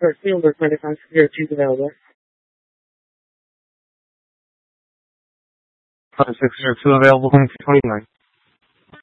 for Spielberg Medical Secure 2 available. 602 available, home 29.